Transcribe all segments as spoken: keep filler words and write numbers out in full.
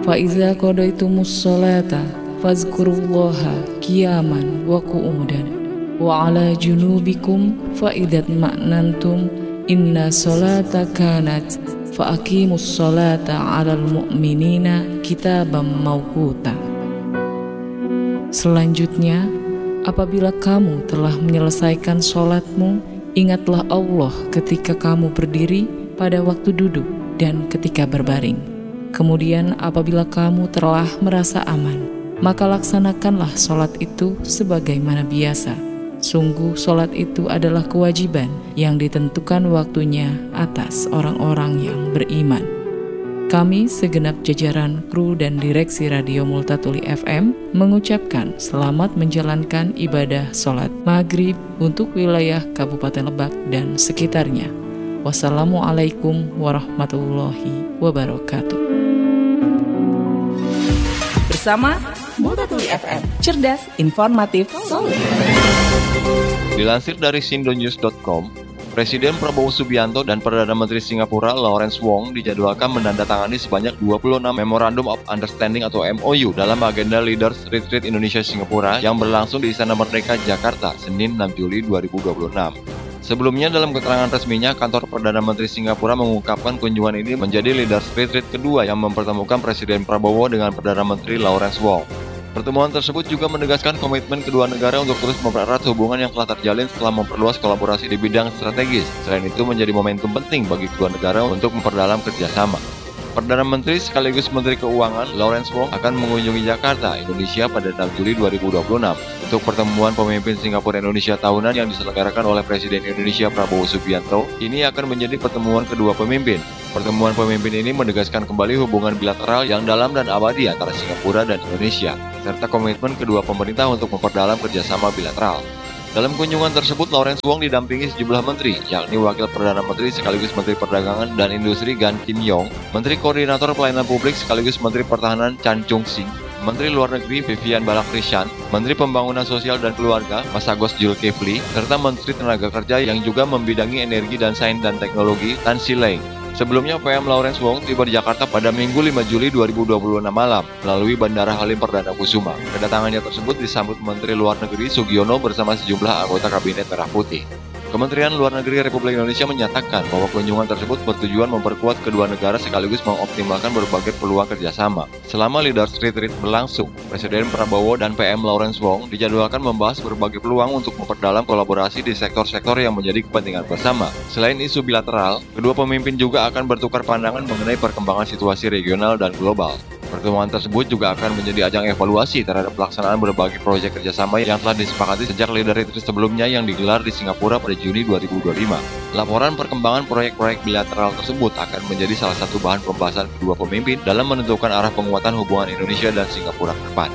Fa iza qadaytumus sholata fazkurullaha qiyaman wa qu'udan wa ala junubikum fa idat ma'nantum inna sholata kanat fa aqimus sholata 'alal mu'minina kitaban mawquta. Selanjutnya, apabila kamu telah menyelesaikan sholatmu, ingatlah Allah ketika kamu berdiri, pada waktu duduk, dan ketika berbaring. Kemudian apabila kamu telah merasa aman, maka laksanakanlah sholat itu sebagaimana biasa. Sungguh sholat itu adalah kewajiban yang ditentukan waktunya atas orang-orang yang beriman. Kami segenap jajaran kru dan direksi Radio Multatuli F M mengucapkan selamat menjalankan ibadah sholat maghrib untuk wilayah Kabupaten Lebak dan sekitarnya. Wassalamualaikum warahmatullahi wabarakatuh. Bersama Multatuli F M, cerdas, informatif, solid. Dilansir dari sindonews dot com, Presiden Prabowo Subianto dan Perdana Menteri Singapura Lawrence Wong dijadwalkan menandatangani sebanyak dua puluh enam Memorandum of Understanding atau M O U dalam agenda Leaders Retreat Indonesia-Singapura yang berlangsung di Istana Merdeka, Jakarta, Senin enam Juli dua ribu dua puluh enam. Sebelumnya dalam keterangan resminya, kantor Perdana Menteri Singapura mengungkapkan kunjungan ini menjadi Leaders Retreat kedua yang mempertemukan Presiden Prabowo dengan Perdana Menteri Lawrence Wong. Pertemuan tersebut juga menegaskan komitmen kedua negara untuk terus mempererat hubungan yang telah terjalin setelah memperluas kolaborasi di bidang strategis. Selain itu menjadi momentum penting bagi kedua negara untuk memperdalam kerjasama. Perdana Menteri sekaligus Menteri Keuangan Lawrence Wong akan mengunjungi Jakarta, Indonesia pada enam Juli dua ribu dua puluh enam untuk pertemuan pemimpin Singapura Indonesia tahunan yang diselenggarakan oleh Presiden Indonesia Prabowo Subianto. Ini akan menjadi pertemuan kedua pemimpin. Pertemuan pemimpin ini menegaskan kembali hubungan bilateral yang dalam dan abadi antara Singapura dan Indonesia, serta komitmen kedua pemerintah untuk memperdalam kerjasama bilateral. Dalam kunjungan tersebut, Lawrence Wong didampingi sejumlah menteri, yakni Wakil Perdana Menteri sekaligus Menteri Perdagangan dan Industri Gan Kim Yong, Menteri Koordinator Pelayanan Publik sekaligus Menteri Pertahanan Chan Chung Sing, Menteri Luar Negeri Vivian Balakrishnan, Menteri Pembangunan Sosial dan Keluarga Masagos Zulkifli, serta Menteri Tenaga Kerja yang juga membidangi energi dan sains dan teknologi Tan Si Leng. Sebelumnya, P M Lawrence Wong tiba di Jakarta pada Minggu lima Juli dua ribu dua puluh enam malam melalui Bandara Halim Perdana Kusuma. Kedatangannya tersebut disambut Menteri Luar Negeri Sugiono bersama sejumlah anggota Kabinet Merah Putih. Kementerian Luar Negeri Republik Indonesia menyatakan bahwa kunjungan tersebut bertujuan memperkuat kedua negara sekaligus mengoptimalkan berbagai peluang kerjasama. Selama Leaders Retreat berlangsung, Presiden Prabowo dan P M Lawrence Wong dijadwalkan membahas berbagai peluang untuk memperdalam kolaborasi di sektor-sektor yang menjadi kepentingan bersama. Selain isu bilateral, kedua pemimpin juga akan bertukar pandangan mengenai perkembangan situasi regional dan global. Pertemuan tersebut juga akan menjadi ajang evaluasi terhadap pelaksanaan berbagai proyek kerjasama yang telah disepakati sejak Leaders Retreat sebelumnya yang digelar di Singapura pada Juni dua ribu dua puluh lima. Laporan perkembangan proyek-proyek bilateral tersebut akan menjadi salah satu bahan pembahasan kedua pemimpin dalam menentukan arah penguatan hubungan Indonesia dan Singapura ke depan.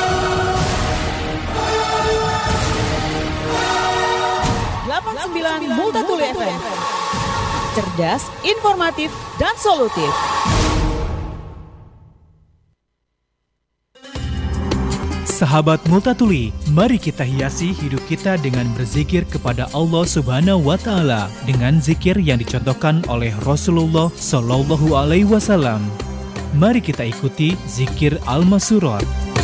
delapan puluh sembilan Multatuli F M. Cerdas, informatif, dan solutif. Sahabat Multatuli, mari kita hiasi hidup kita dengan berzikir kepada Allah Subhanahu wa Ta'ala dengan zikir yang dicontohkan oleh Rasulullah Sallallahu Alaihi Wasallam. Mari kita ikuti zikir Al-Masurat.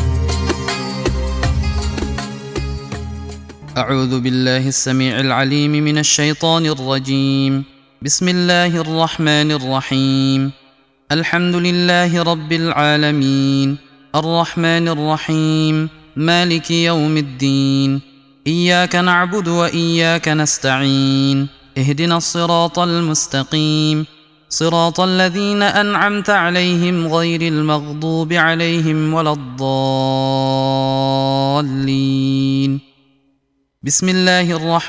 A'udzu billahi as-sami'il 'alim minasy syaithanir rajim. Bismillahirrahmanirrahim. Alhamdulillahi rabbil alamin. الرحمن الرحيم مالك يوم الدين إياك نعبد وإياك نستعين اهدنا الصراط المستقيم صراط الذين أنعمت عليهم غير المغضوب عليهم ولا الضالين بسم الله الرحمن